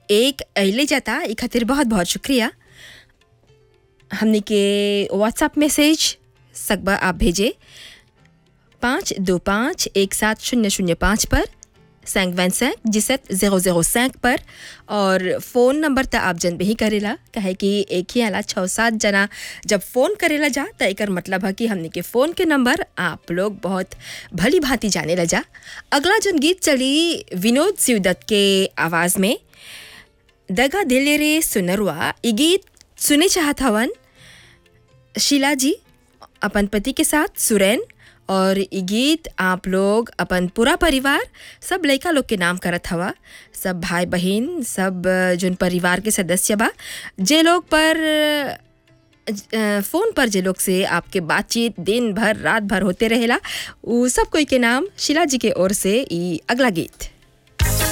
एक अइले जाता ई खातिर बहुत बहुत शुक्रिया। हमने के व्हाट्सएप मैसेज सकबा आप भेजे 525170005 पर 525170005 पर। और फ़ोन नंबर तो आप जन भी ही करेला कहे कि एक ही आला 6-7 जना जब फ़ोन करेला जा तो एकर मतलब है कि हमने के फ़ोन के नंबर आप लोग बहुत भली भांति जाने ला जा। अगला जन गीत चली विनोद शिवदत्त के आवाज़ में दगा दिले रे सुनरवा। ये गीत सुने चाहत हवन शीला जी अपन पति के साथ सुरैन। और ये गीत आप लोग अपन पूरा परिवार सब लड़का लोग के नाम करत हवा, सब भाई बहन सब जोन परिवार के सदस्य बा जे लोग पर फ़ोन पर जे लोग से आपके बातचीत दिन भर रात भर होते रहेला उ सब कोई के नाम शीला जी के ओर से ई अगला गीत।